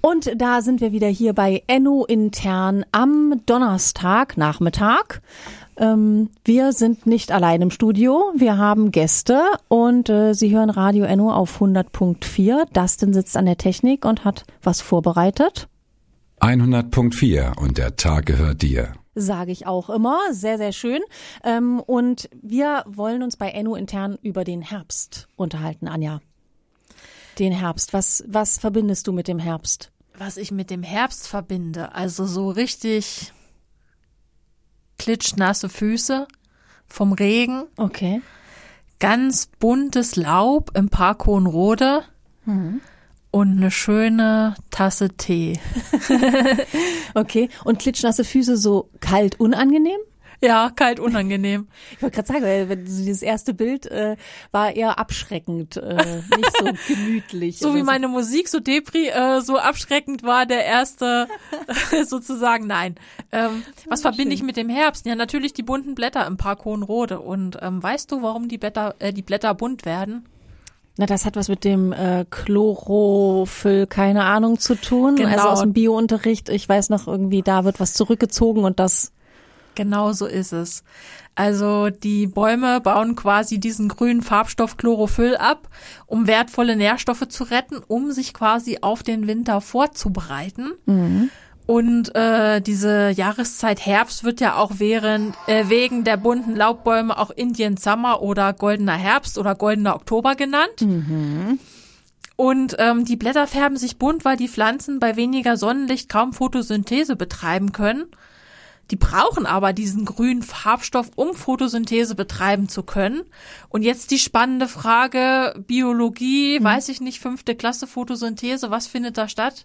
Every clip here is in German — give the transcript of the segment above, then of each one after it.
Und da sind wir wieder hier bei Enno intern am Donnerstagnachmittag. Wir sind nicht allein im Studio, wir haben Gäste und Sie hören Radio Enno auf 100.4. Dustin sitzt an der Technik und hat was vorbereitet. 100.4 und der Tag gehört dir. Sage ich auch immer, sehr, sehr schön. Und wir wollen uns bei Enno intern über den Herbst unterhalten, Anja. Den Herbst, was verbindest du mit dem Herbst? Was ich mit dem Herbst verbinde, also so richtig klitschnasse Füße vom Regen. Okay. Ganz buntes Laub im Park Hohenrode und eine schöne Tasse Tee. Okay. Und klitschnasse Füße so kalt, unangenehm? Ja, kalt, unangenehm. Ich wollte gerade sagen, weil dieses erste Bild war eher abschreckend, nicht so gemütlich. So wie meine Musik, so Depri, so abschreckend war der erste sozusagen, nein. Was verbinde ich mit dem Herbst? Ja, natürlich die bunten Blätter im Park Hohenrode. Und weißt du, warum die Blätter bunt werden? Na, das hat was mit dem Chlorophyll, keine Ahnung, zu tun. Genau. Also aus dem Biounterricht, ich weiß noch irgendwie, da wird was zurückgezogen und das... Genau so ist es. Also die Bäume bauen quasi diesen grünen Farbstoff Chlorophyll ab, um wertvolle Nährstoffe zu retten, um sich quasi auf den Winter vorzubereiten. Mhm. Und diese Jahreszeit Herbst wird ja auch wegen der bunten Laubbäume auch Indian Summer oder goldener Herbst oder goldener Oktober genannt. Mhm. Und die Blätter färben sich bunt, weil die Pflanzen bei weniger Sonnenlicht kaum Photosynthese betreiben können. Die brauchen aber diesen grünen Farbstoff, um Photosynthese betreiben zu können. Und jetzt die spannende Frage, Biologie, weiß ich nicht, 5. Klasse Photosynthese, was findet da statt?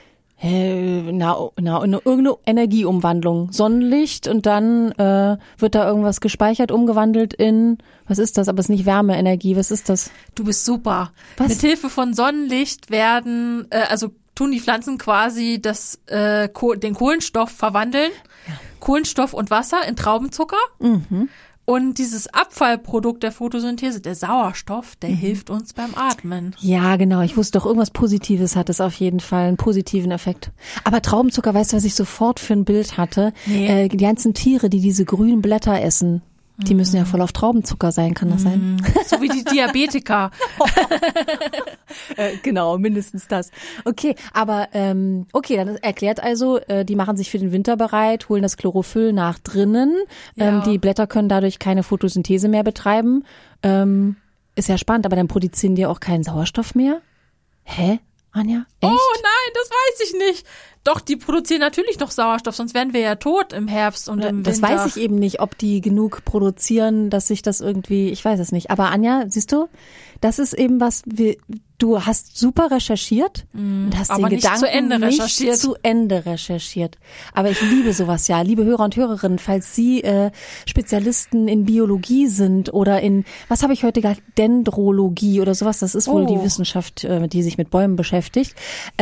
Irgendeine Energieumwandlung. Sonnenlicht und dann wird da irgendwas gespeichert, umgewandelt in, was ist das? Aber es ist nicht Wärmeenergie, was ist das? Du bist super. Was? Mithilfe von Sonnenlicht tun die Pflanzen quasi den Kohlenstoff verwandeln. Ja. Kohlenstoff und Wasser in Traubenzucker. Mhm. Und dieses Abfallprodukt der Photosynthese, der Sauerstoff, der hilft uns beim Atmen. Ja, genau. Ich wusste doch, irgendwas Positives hat es auf jeden Fall, einen positiven Effekt. Aber Traubenzucker, weißt du, was ich sofort für ein Bild hatte? Nee. Die ganzen Tiere, die diese grünen Blätter essen, die müssen ja voll auf Traubenzucker sein, kann das sein? So wie die Diabetiker. Genau, mindestens das. Okay, aber okay, dann erklärt also, die machen sich für den Winter bereit, holen das Chlorophyll nach drinnen. Ja. Die Blätter können dadurch keine Photosynthese mehr betreiben. Ist ja spannend, aber dann produzieren die auch keinen Sauerstoff mehr? Hä? Anja? Echt? Oh nein, das weiß ich nicht. Doch, die produzieren natürlich noch Sauerstoff, sonst wären wir ja tot im Herbst und im Winter. Das weiß ich eben nicht, ob die genug produzieren, dass sich das irgendwie, ich weiß es nicht. Aber Anja, siehst du, das ist eben was, du hast super recherchiert und hast aber den nicht Gedanken nicht zu Ende recherchiert. Aber ich liebe sowas ja, liebe Hörer und Hörerinnen, falls Sie Spezialisten in Biologie sind oder in, was habe ich heute gesagt, Dendrologie oder sowas, das ist wohl die Wissenschaft, die sich mit Bäumen beschäftigt,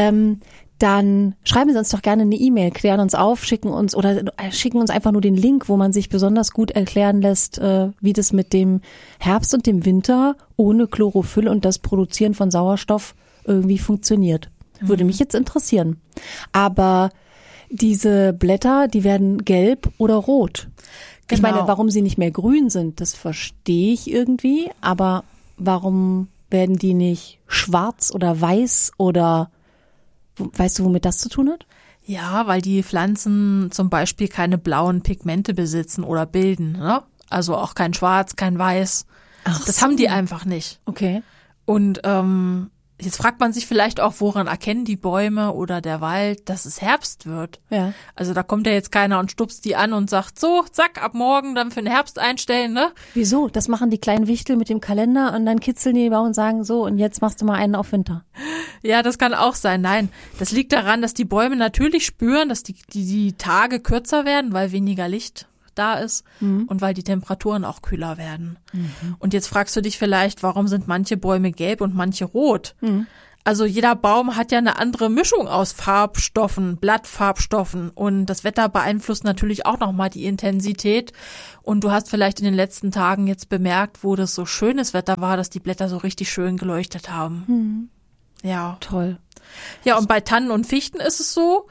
dann schreiben Sie uns doch gerne eine E-Mail, klären uns auf, schicken uns einfach nur den Link, wo man sich besonders gut erklären lässt, wie das mit dem Herbst und dem Winter ohne Chlorophyll und das Produzieren von Sauerstoff irgendwie funktioniert. Würde mich jetzt interessieren. Aber diese Blätter, die werden gelb oder rot. Genau. Ich meine, warum sie nicht mehr grün sind, das verstehe ich irgendwie, aber warum werden die nicht schwarz oder weiß oder weißt du, womit das zu tun hat? Ja, weil die Pflanzen zum Beispiel keine blauen Pigmente besitzen oder bilden, ne? Also auch kein Schwarz, kein Weiß. Das haben die einfach nicht. Okay. Und jetzt fragt man sich vielleicht auch, woran erkennen die Bäume oder der Wald, dass es Herbst wird? Ja. Also da kommt ja jetzt keiner und stupst die an und sagt, so, zack, ab morgen dann für den Herbst einstellen, ne? Wieso? Das machen die kleinen Wichtel mit dem Kalender und dann kitzeln die und sagen so, und jetzt machst du mal einen auf Winter. Ja, das kann auch sein. Nein, das liegt daran, dass die Bäume natürlich spüren, dass die Tage kürzer werden, weil weniger Licht da ist und weil die Temperaturen auch kühler werden. Und jetzt fragst du dich vielleicht, warum sind manche Bäume gelb und manche rot? Also jeder Baum hat ja eine andere Mischung aus Farbstoffen, Blattfarbstoffen und das Wetter beeinflusst natürlich auch nochmal die Intensität. Und du hast vielleicht in den letzten Tagen jetzt bemerkt, wo das so schönes Wetter war, dass die Blätter so richtig schön geleuchtet haben. Ja. Toll. Ja, und bei Tannen und Fichten ist es so,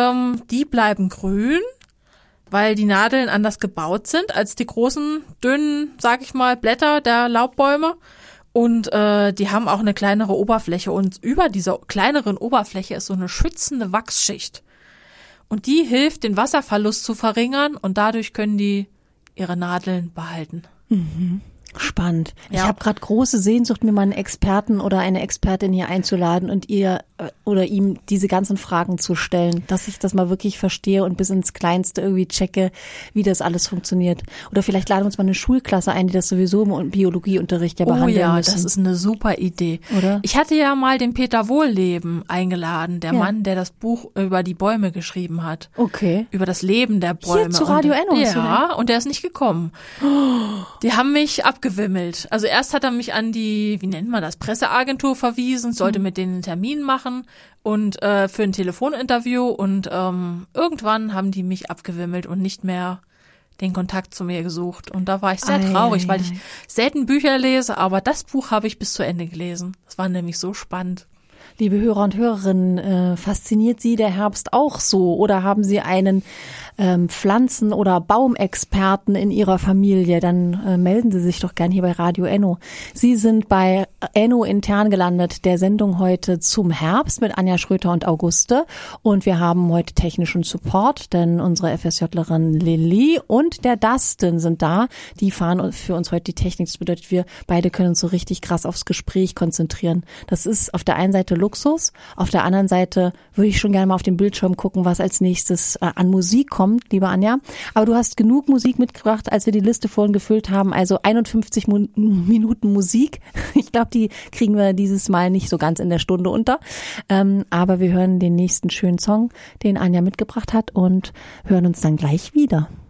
die bleiben grün, weil die Nadeln anders gebaut sind als die großen, dünnen, sag ich mal, Blätter der Laubbäume. Und die haben auch eine kleinere Oberfläche. Und über dieser kleineren Oberfläche ist so eine schützende Wachsschicht. Und die hilft, den Wasserverlust zu verringern. Und dadurch können die ihre Nadeln behalten. Spannend. Ja. Ich habe gerade große Sehnsucht, mir mal einen Experten oder eine Expertin hier einzuladen und ihr oder ihm diese ganzen Fragen zu stellen, dass ich das mal wirklich verstehe und bis ins Kleinste irgendwie checke, wie das alles funktioniert. Oder vielleicht laden wir uns mal eine Schulklasse ein, die das sowieso im Biologieunterricht ja behandeln ja, müssen. das ist eine super Idee. Oder? Ich hatte ja mal den Peter Wohlleben eingeladen, der Ja. Mann, der das Buch über die Bäume geschrieben hat. Okay. Über das Leben der Bäume. Hier zu Radio Enno, hast du Ja, und der ist nicht gekommen. Die haben mich abgewimmelt. Also erst hat er mich an die, wie nennt man das, Presseagentur verwiesen, sollte mit denen einen Termin machen und für ein Telefoninterview und irgendwann haben die mich abgewimmelt und nicht mehr den Kontakt zu mir gesucht. Und da war ich sehr traurig, weil ich selten Bücher lese, aber das Buch habe ich bis zu Ende gelesen. Das war nämlich so spannend. Liebe Hörer und Hörerinnen, fasziniert Sie der Herbst auch so oder haben Sie einen Pflanzen- oder Baumexperten in Ihrer Familie? Dann melden Sie sich doch gern hier bei Radio Enno. Sie sind bei Enno intern gelandet, der Sendung heute zum Herbst mit Anja Schröter und Auguste. Und wir haben heute technischen Support, denn unsere FSJlerin Lilly und der Dustin sind da. Die fahren für uns heute die Technik. Das bedeutet, wir beide können uns so richtig krass aufs Gespräch konzentrieren. Das ist auf der einen Seite Luxus, auf der anderen Seite würde ich schon gerne mal auf den Bildschirm gucken, was als nächstes an Musik kommt, liebe Anja. Aber du hast genug Musik mitgebracht, als wir die Liste vorhin gefüllt haben, also 51 Minuten Musik. Ich glaube, die kriegen wir dieses Mal nicht so ganz in der Stunde unter. Aber wir hören den nächsten schönen Song, den Anja mitgebracht hat und hören uns dann gleich wieder.